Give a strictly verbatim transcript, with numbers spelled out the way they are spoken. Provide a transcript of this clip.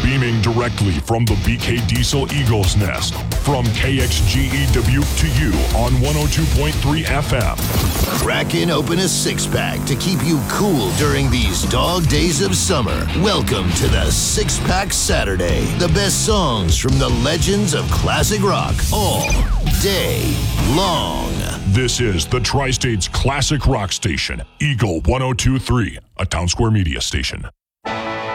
Beaming directly from the B K Diesel Eagles Nest, from K X G E Dubuque to you on one oh two point three F M. Cracking open a six-pack to keep you cool during these dog days of summer. Welcome to the Six-Pack Saturday. The best songs from the legends of classic rock all day long. This is the Tri-State's classic rock station, Eagle one oh two point three, a Town Square Media station.